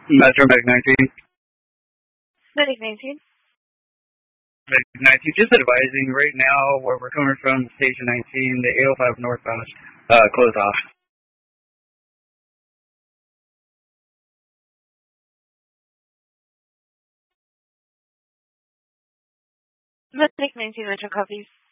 Metro Meg 19. Medic 19. Meg 19, just advising right now where we're coming from, Station 19, the 805 northbound, closed off. Medic 19, Metro copies.